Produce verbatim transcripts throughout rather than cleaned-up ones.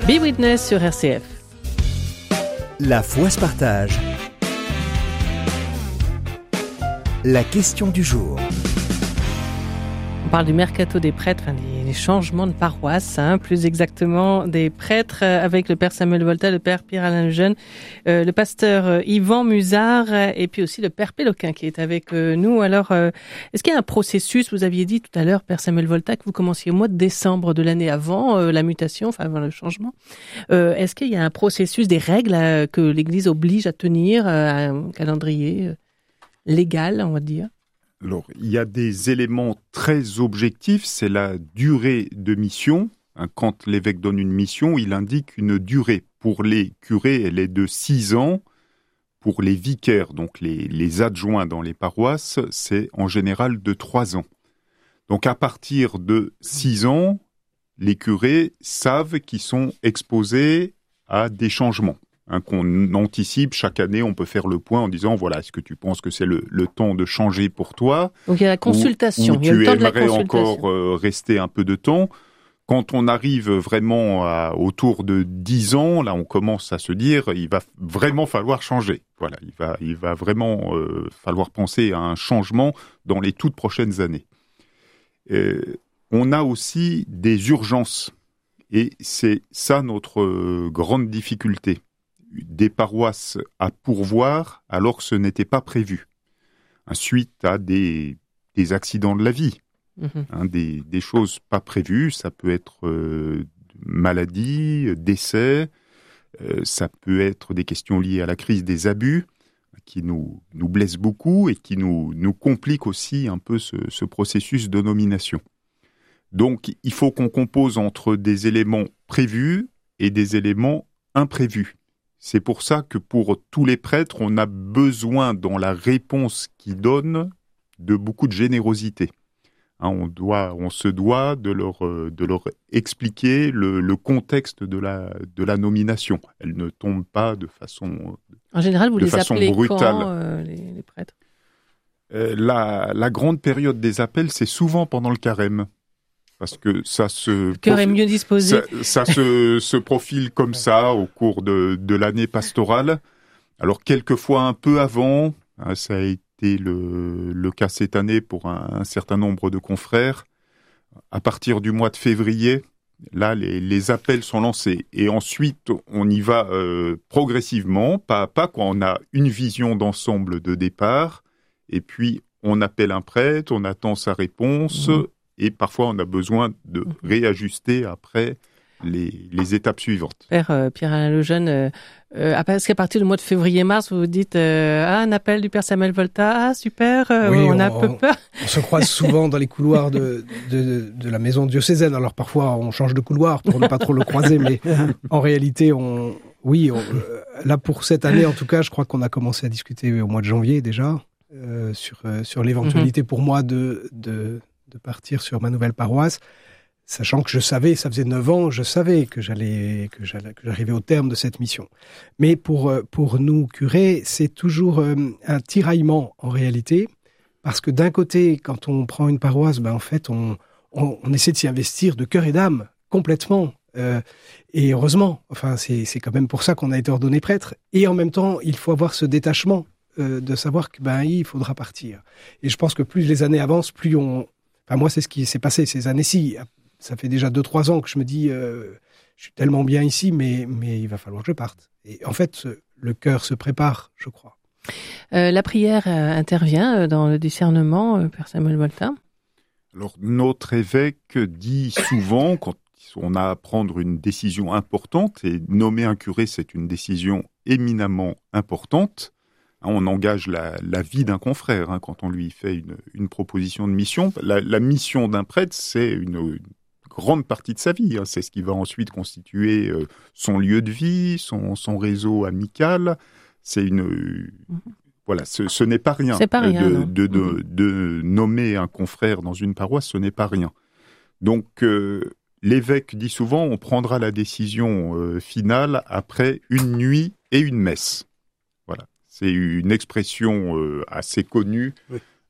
Be Witness sur R C F. La foi se partage. La question du jour. On parle du mercato des prêtres, enfin des changements de paroisse, hein, plus exactement des prêtres, avec le père Samuel Volta, le père Pierre-Alain Lejeune, euh, le pasteur euh, Yvan Musard et puis aussi le père Péloquin qui est avec euh, nous. Alors, euh, est-ce qu'il y a un processus? Vous aviez dit tout à l'heure, père Samuel Volta, que vous commenciez au mois de décembre de l'année avant euh, la mutation, enfin avant le changement. Euh, est-ce qu'il y a un processus, des règles euh, que l'Église oblige à tenir, euh, un calendrier euh, légal, on va dire? Alors, il y a des éléments très objectifs, c'est la durée de mission. Quand l'évêque donne une mission, il indique une durée. Pour les curés, elle est de six ans. Pour les vicaires, donc les, les adjoints dans les paroisses, c'est en général de trois ans. Donc à partir de six ans, les curés savent qu'ils sont exposés à des changements. Hein, qu'on anticipe chaque année, on peut faire le point en disant, voilà, est-ce que tu penses que c'est le, le temps de changer pour toi? Donc il y a la consultation. Ou, ou il y a tu le temps de la aimerais consultation. encore euh, rester un peu de temps? Quand on arrive vraiment à, autour de dix ans, là on commence à se dire, il va vraiment falloir changer. Voilà, il va, il va vraiment euh, falloir penser à un changement dans les toutes prochaines années. Euh, on a aussi des urgences. Et c'est ça notre euh, grande difficulté. Des paroisses à pourvoir alors que ce n'était pas prévu, hein, suite à des, des accidents de la vie, mmh. hein, des, des choses pas prévues. Ça peut être euh, maladie, décès, euh, ça peut être des questions liées à la crise des abus qui nous, nous blessent beaucoup et qui nous, nous compliquent aussi un peu ce, ce processus de nomination. Donc il faut qu'on compose entre des éléments prévus et des éléments imprévus. C'est pour ça que pour tous les prêtres, on a besoin dans la réponse qu'ils donnent de beaucoup de générosité. Hein, on doit, on se doit de leur, de leur expliquer le, le contexte de la, de la nomination. Elle ne tombe pas de façon En général, vous de les façon appelez brutale. quand, euh, les, les prêtres? euh, la, la grande période des appels, c'est souvent pendant le carême. Parce que ça se... Le cœur est mieux disposé. Ça, ça se, se profile comme ça au cours de, de l'année pastorale. Alors, quelquefois un peu avant, hein, ça a été le, le cas cette année pour un, un certain nombre de confrères. À partir du mois de février, là, les, les appels sont lancés. Et ensuite, on y va euh, progressivement, pas à pas, quand on a une vision d'ensemble de départ. Et puis, on appelle un prêtre, on attend sa réponse... Mmh. Et parfois, on a besoin de réajuster après les, les étapes suivantes. Père euh, Pierre-Alain Lejeune, euh, euh, parce qu'à partir du mois de février-mars, vous vous dites euh, ah, un appel du père Samuel Volta, ah super, euh, oui, on, on a on, un peu peur. On se croise souvent dans les couloirs de, de, de la maison diocésaine. Alors parfois, on change de couloir pour ne pas trop le croiser, mais en réalité, on, oui, on, là pour cette année, en tout cas, je crois qu'on a commencé à discuter au mois de janvier déjà euh, sur, euh, sur l'éventualité mm-hmm. pour moi de... de de partir sur ma nouvelle paroisse, sachant que je savais, ça faisait neuf ans, je savais que j'allais, que j'allais, que j'arrivais au terme de cette mission. Mais pour, pour nous curés, c'est toujours un tiraillement en réalité, parce que d'un côté, quand on prend une paroisse, ben en fait, on, on, on essaie de s'y investir de cœur et d'âme, complètement. Euh, et heureusement, enfin, c'est, c'est quand même pour ça qu'on a été ordonné prêtre. Et en même temps, il faut avoir ce détachement euh, de savoir que ben il faudra partir. Et je pense que plus les années avancent, plus on Enfin, moi, c'est ce qui s'est passé ces années-ci. Ça fait déjà deux, trois ans que je me dis, euh, je suis tellement bien ici, mais, mais il va falloir que je parte. Et en fait, le cœur se prépare, je crois. Euh, la prière euh, intervient dans le discernement, euh, Père Samuel Volta. Alors, notre évêque dit souvent, quand on a à prendre une décision importante, et nommer un curé, c'est une décision éminemment importante, on engage la, la vie d'un confrère hein, quand on lui fait une, une proposition de mission. La, la mission d'un prêtre, c'est une, une grande partie de sa vie. Hein. C'est ce qui va ensuite constituer euh, son lieu de vie, son, son réseau amical. C'est une... Euh, mmh. Voilà, ce, ce n'est pas rien. C'est pas rien, de, non. de, de, mmh. de nommer un confrère dans une paroisse, ce n'est pas rien. Donc, euh, l'évêque dit souvent, on prendra la décision euh, finale après une nuit et une messe. Voilà. C'est une expression euh, assez connue oui.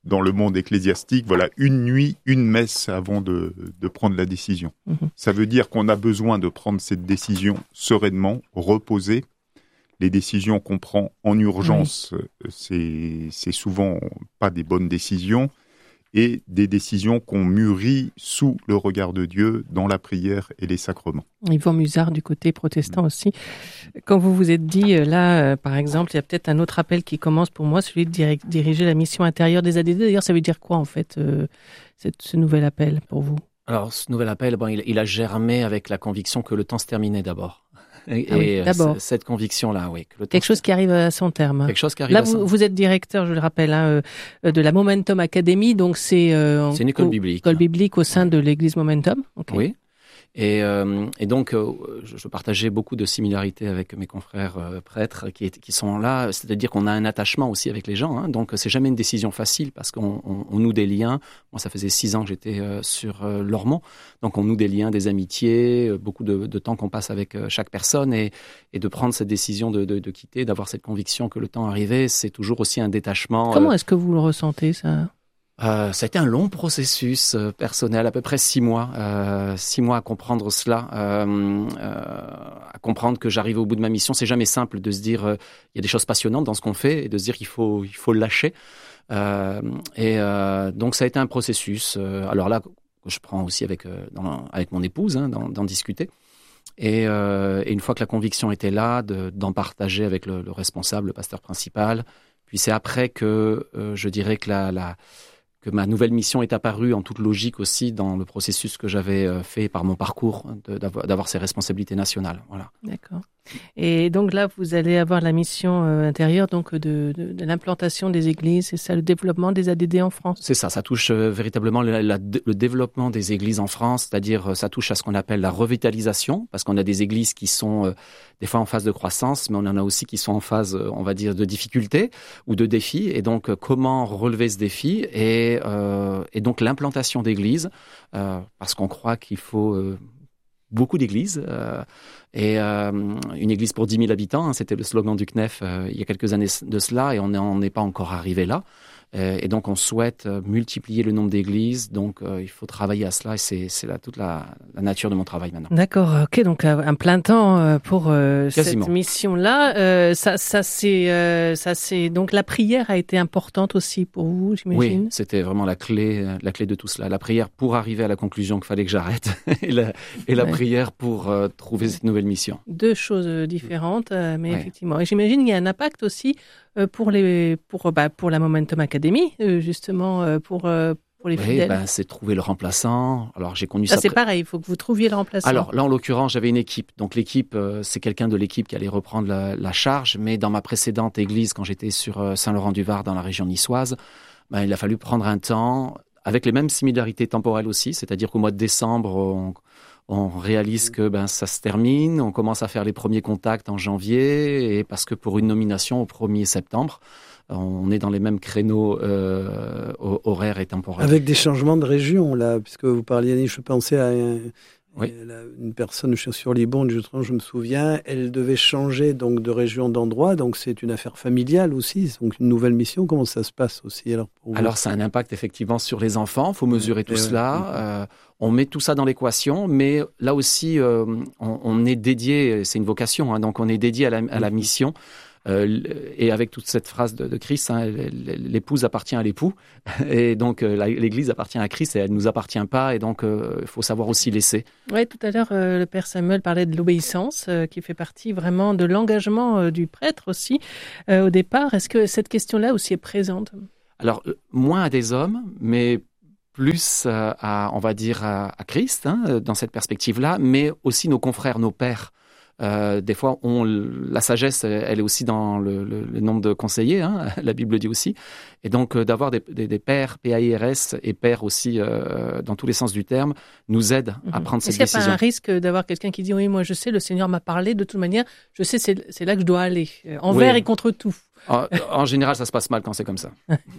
dans le monde ecclésiastique, voilà, une nuit, une messe avant de, de prendre la décision. Mmh. Ça veut dire qu'on a besoin de prendre cette décision sereinement, reposée. Les décisions qu'on prend en urgence, oui. c'est, c'est souvent pas des bonnes décisions, et des décisions qu'on mûrit sous le regard de Dieu dans la prière et les sacrements. Yvan Musard du côté protestant mmh. aussi. Quand vous vous êtes dit, là, euh, par exemple, il y a peut-être un autre appel qui commence pour moi, celui de dir- diriger la mission intérieure des A D D. D'ailleurs, ça veut dire quoi en fait, euh, cette, ce nouvel appel pour vous ? Alors, ce nouvel appel, bon, il, il a germé avec la conviction que le temps se terminait d'abord. Et, ah oui, et d'abord. C- cette conviction-là, oui. Que le Quelque chose qui arrive à son terme. Quelque chose qui arrive Là, à son vous, vous êtes directeur, je le rappelle, hein, euh, de la Momentum Academy, donc c'est, euh, c'est une école au, biblique. École biblique au sein ouais. de l'église Momentum. Okay. Oui. Et, euh, et donc, euh, je, je partageais beaucoup de similarités avec mes confrères euh, prêtres qui, qui sont là. C'est-à-dire qu'on a un attachement aussi avec les gens. Hein, donc, c'est jamais une décision facile parce qu'on on, on noue des liens. Moi, ça faisait six ans que j'étais euh, sur euh, Lormont. Donc, on noue des liens, des amitiés, euh, beaucoup de, de temps qu'on passe avec euh, chaque personne. Et, et de prendre cette décision de, de, de quitter, d'avoir cette conviction que le temps arrivait, c'est toujours aussi un détachement. Comment euh, est-ce que vous le ressentez, ça ? Euh, ça a été un long processus euh, personnel, à peu près six mois, euh, six mois à comprendre cela, euh, euh, à comprendre que j'arrive au bout de ma mission. C'est jamais simple de se dire, euh, il y a des choses passionnantes dans ce qu'on fait et de se dire qu'il faut, il faut le lâcher. Euh, et euh, donc ça a été un processus. Euh, alors là, je prends aussi avec euh, dans, avec mon épouse, hein, d'en, d'en discuter. Et, euh, et une fois que la conviction était là, de, d'en partager avec le, le responsable, le pasteur principal. Puis c'est après que euh, je dirais que la, la que ma nouvelle mission est apparue en toute logique aussi dans le processus que j'avais fait par mon parcours de, d'avoir, d'avoir ces responsabilités nationales. Voilà. D'accord. Et donc là, vous allez avoir la mission euh, intérieure donc de, de, de l'implantation des églises, c'est ça, le développement des A D D en France ? C'est ça, ça touche euh, véritablement le, la, le développement des églises en France, c'est-à-dire euh, ça touche à ce qu'on appelle la revitalisation, parce qu'on a des églises qui sont euh, des fois en phase de croissance, mais on en a aussi qui sont en phase, euh, on va dire, de difficulté ou de défi. Et donc, euh, comment relever ce défi et, euh, et donc l'implantation d'églises, euh, parce qu'on croit qu'il faut... Euh, beaucoup d'églises, euh, et euh, une église pour dix mille habitants, hein, c'était le slogan du C N E F euh, il y a quelques années de cela, et on n'en est pas encore arrivé là. Euh, et donc, on souhaite euh, multiplier le nombre d'églises, donc euh, il faut travailler à cela, et c'est, c'est là, toute la, la nature de mon travail maintenant. D'accord, ok, donc un plein temps pour euh, cette mission-là. Euh, ça, ça, c'est, euh, ça, c'est, donc la prière a été importante aussi pour vous, j'imagine ? Oui, c'était vraiment la clé, la clé de tout cela. La prière pour arriver à la conclusion qu'il fallait que j'arrête, et la, et la ouais. prière pour euh, trouver cette nouvelle mission. Deux choses différentes, euh, mais ouais. effectivement. Et j'imagine qu'il y a un impact aussi euh, pour, les, pour, bah, pour la Momentum Academy, euh, justement, euh, pour, euh, pour les oui, fidèles. Ben, c'est trouver le remplaçant. Alors, j'ai connu ça. ça. C'est pré... pareil, il faut que vous trouviez le remplaçant. Alors, là, en l'occurrence, j'avais une équipe. Donc, l'équipe, euh, c'est quelqu'un de l'équipe qui allait reprendre la, la charge. Mais dans ma précédente église, quand j'étais sur euh, Saint-Laurent-du-Var, dans la région niçoise, ben, il a fallu prendre un temps, avec les mêmes similarités temporelles aussi. C'est-à-dire qu'au mois de décembre, on... On réalise que ben, ça se termine, on commence à faire les premiers contacts en janvier, et parce que pour une nomination au premier septembre, on est dans les mêmes créneaux euh, horaires et temporels. Avec des changements de région, là, puisque vous parliez, je pensais à un, oui. une personne sur Libon, je me souviens, elle devait changer donc, de région, d'endroit, donc c'est une affaire familiale aussi, donc une nouvelle mission. Comment ça se passe aussi alors pour vous ? Alors, ça a un impact effectivement sur les enfants, il faut mesurer tout et cela. Ouais. Euh, on met tout ça dans l'équation, mais là aussi, euh, on, on est dédié, c'est une vocation, hein, donc on est dédié à la, à la mission. Euh, et avec toute cette phrase de, de Christ, hein, l'épouse appartient à l'époux, et donc euh, la, l'Église appartient à Christ et elle ne nous appartient pas, et donc il euh, faut savoir aussi laisser. Oui, tout à l'heure, euh, le Père Samuel parlait de l'obéissance, euh, qui fait partie vraiment de l'engagement euh, du prêtre aussi, euh, au départ. Est-ce que cette question-là aussi est présente ? Alors, euh, moins à des hommes, mais plus euh, à, on va dire, à, à Christ, hein, dans cette perspective-là, mais aussi nos confrères, nos pères. Euh, des fois, on, la sagesse, elle est aussi dans le, le, le nombre de conseillers, hein, la Bible dit aussi. Et donc, euh, d'avoir des, des, des pères, P A I R S, et pères aussi, euh, dans tous les sens du terme, nous aide à prendre Est-ce cette décision. Est-ce qu'il n'y a pas un risque d'avoir quelqu'un qui dit « Oui, moi je sais, le Seigneur m'a parlé, de toute manière, je sais, c'est, c'est là que je dois aller, envers oui. et contre tout ». En, en général, ça se passe mal quand c'est comme ça.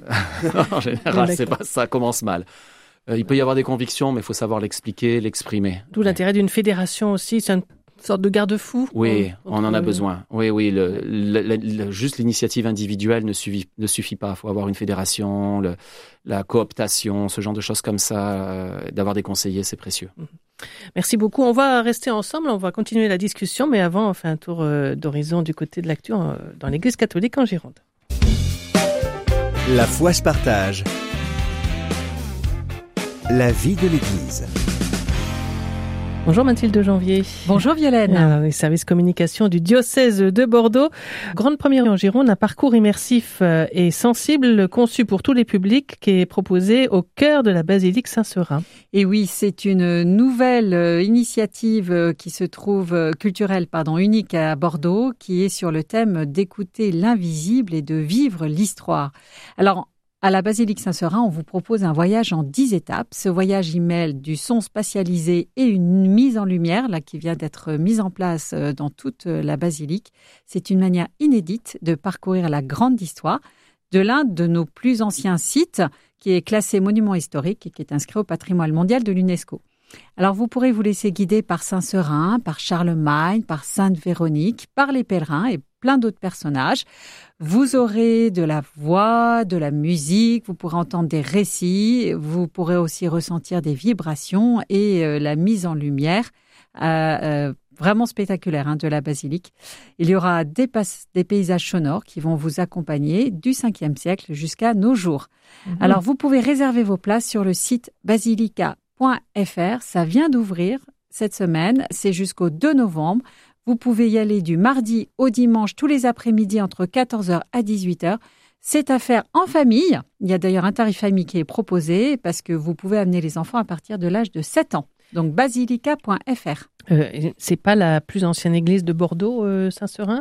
En général, c'est pas, ça commence mal. Euh, il peut y avoir des convictions, mais il faut savoir l'expliquer, l'exprimer. D'où ouais. l'intérêt d'une fédération aussi. C'est un sorte de garde-fou. Oui, on, on en a besoin. Oui, oui. Le, le, le, le, juste l'initiative individuelle ne suffit, ne suffit pas. Il faut avoir une fédération, le, la cooptation, ce genre de choses comme ça. Euh, d'avoir des conseillers, c'est précieux. Merci beaucoup. On va rester ensemble, on va continuer la discussion, mais avant, on fait un tour euh, d'horizon du côté de l'actu euh, dans l'Église catholique en Gironde. La foi se partage. La vie de l'Église. Bonjour Mathilde Janvier. Bonjour Violaine. Alors, les services communication du diocèse de Bordeaux. Grande première en Gironde, un parcours immersif et sensible conçu pour tous les publics qui est proposé au cœur de la basilique Saint-Seurin. Et oui, c'est une nouvelle initiative qui se trouve culturelle, pardon, unique à Bordeaux, qui est sur le thème d'écouter l'invisible et de vivre l'histoire. Alors, à la basilique Saint-Seurin, on vous propose un voyage en dix étapes. Ce voyage y mêle du son spatialisé et une mise en lumière, là, qui vient d'être mise en place dans toute la basilique. C'est une manière inédite de parcourir la grande histoire de l'un de nos plus anciens sites, qui est classé monument historique et qui est inscrit au patrimoine mondial de l'UNESCO. Alors, vous pourrez vous laisser guider par Saint-Seurin, par Charlemagne, par Sainte Véronique, par les pèlerins et plein d'autres personnages. Vous aurez de la voix, de la musique, vous pourrez entendre des récits, vous pourrez aussi ressentir des vibrations et euh, la mise en lumière euh, euh, vraiment spectaculaire hein, de la basilique. Il y aura des, pas- des paysages sonores qui vont vous accompagner du cinquième siècle jusqu'à nos jours. Mmh. Alors, vous pouvez réserver vos places sur le site basilica point f r. Ça vient d'ouvrir cette semaine, c'est jusqu'au deux novembre. Vous pouvez y aller du mardi au dimanche, tous les après-midi, entre quatorze heures à dix-huit heures. C'est à faire en famille. Il y a d'ailleurs un tarif famille qui est proposé parce que vous pouvez amener les enfants à partir de l'âge de sept ans. Donc, basilica point f r. Euh, c'est pas la plus ancienne église de Bordeaux, euh, Saint-Seurin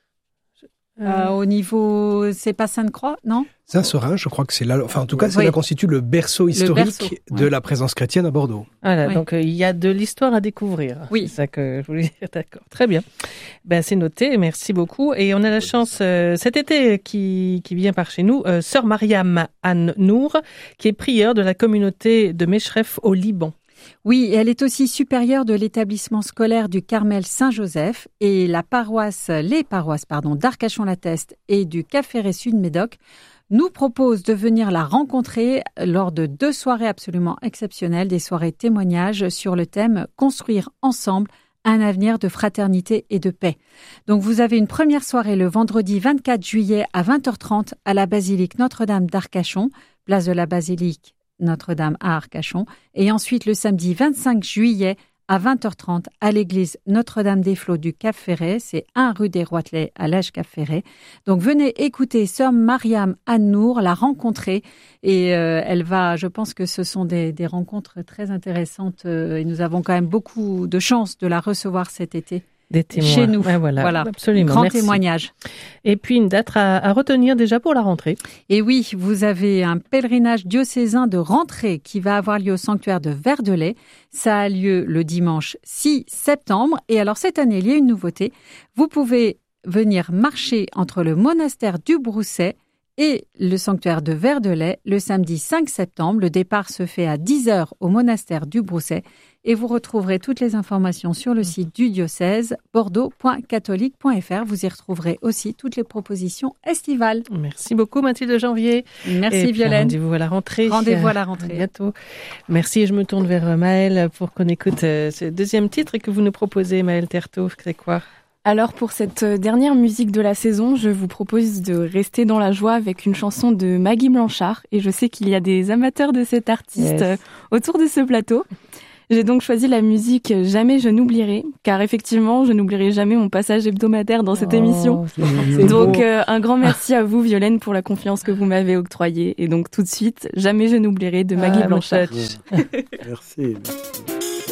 euh... Euh, Au niveau... C'est pas Sainte-Croix, non ? Saint-Seurin, je crois que c'est là... Enfin, en tout cas, ça oui. constitue le berceau historique le berceau, de ouais. la présence chrétienne à Bordeaux. Voilà, oui. donc euh, il y a de l'histoire à découvrir. Oui. C'est ça que je voulais dire, d'accord. Très bien. Ben, c'est noté, merci beaucoup. Et on a la chance, euh, cet été, qui, qui vient par chez nous, euh, Sœur Mariam Anne Nour, qui est prieure de la communauté de Meshref au Liban. Oui, elle est aussi supérieure de l'établissement scolaire du Carmel Saint-Joseph et la paroisse, les paroisses pardon, d'Arcachon-la-Teste et du Cap-Ferret Sud-Médoc nous proposent de venir la rencontrer lors de deux soirées absolument exceptionnelles, des soirées témoignages sur le thème « Construire ensemble un avenir de fraternité et de paix ». Donc vous avez une première soirée le vendredi vingt-quatre juillet à vingt heures trente à la basilique Notre-Dame d'Arcachon, place de la basilique Notre-Dame à Arcachon, et ensuite le samedi vingt-cinq juillet à vingt heures trente à l'église Notre-Dame-des-Flots du Cap-Ferret, c'est un rue des Roitelets à l'Èche-Cap-Ferret. Donc venez écouter Sœur Mariam Anne Nour, la rencontrer, et euh, elle va, je pense que ce sont des, des rencontres très intéressantes, euh, et nous avons quand même beaucoup de chance de la recevoir cet été. Des témoins. Chez nous. Ouais, voilà, voilà. Absolument. Grand Merci. témoignage. Et puis une date à, à retenir déjà pour la rentrée. Et oui, vous avez un pèlerinage diocésain de rentrée qui va avoir lieu au sanctuaire de Verdelais. Ça a lieu le dimanche six septembre. Et alors cette année, il y a une nouveauté. Vous pouvez venir marcher entre le monastère du Brousset et le sanctuaire de Verdelais le samedi cinq septembre. Le départ se fait à dix heures au monastère du Brousset. Et vous retrouverez toutes les informations sur le site du diocèse bordeaux point catholique point f r. Vous y retrouverez aussi toutes les propositions estivales. Merci beaucoup Mathilde Janvier. Merci et Violaine. Rendez-vous à la rentrée. Rendez-vous à la rentrée. À bientôt. Merci. Je me tourne vers Maëlle pour qu'on écoute ce deuxième titre que vous nous proposez, Maëlle Terteau. C'est quoi ? Alors pour cette dernière musique de la saison, je vous propose de rester dans la joie avec une chanson de Maggie Blanchard. Et je sais qu'il y a des amateurs de cet artiste yes. autour de ce plateau. J'ai donc choisi la musique « Jamais je n'oublierai » car effectivement, je n'oublierai jamais mon passage hebdomadaire dans cette oh, émission. C'est donc euh, un grand merci à vous, Violaine, pour la confiance que vous m'avez octroyée. Et donc tout de suite, « Jamais je n'oublierai » de Maggie ah, Blanchard. Merci.